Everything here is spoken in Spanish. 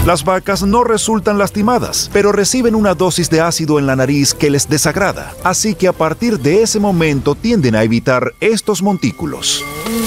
Las vacas no resultan lastimadas, pero reciben una dosis de ácido en la nariz que les desagrada, así que a partir de ese momento tienden a evitar estos montículos.